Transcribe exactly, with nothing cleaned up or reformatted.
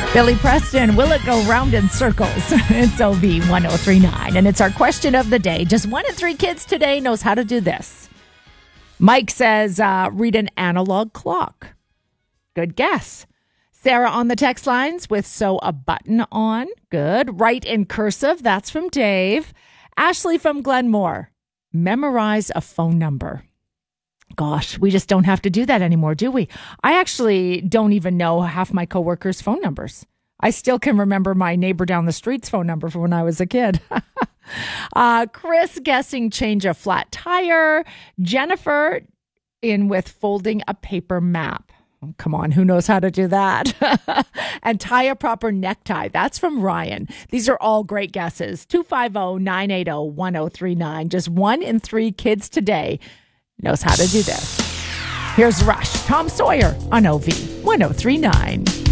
Billy Preston, will it go round in circles? It's O V one oh three nine, and it's our question of the day. Just one in three kids today knows how to do this. Mike says, uh, read an analog clock. Good guess. Sarah on the text lines with sew a button on. Good. Write in cursive. That's from Dave. Ashley from Glenmore. Memorize a phone number. Gosh, we just don't have to do that anymore, do we? I actually don't even know half my coworkers' phone numbers. I still can remember my neighbor down the street's phone number from when I was a kid. uh, Chris guessing change a flat tire. Jennifer in with folding a paper map. Oh, come on, who knows how to do that? And tie a proper necktie. That's from Ryan. These are all great guesses. two five zero, nine eight zero, one zero three nine. Just one in three kids today knows how to do this. Here's Rush, Tom Sawyer on O V one oh three nine.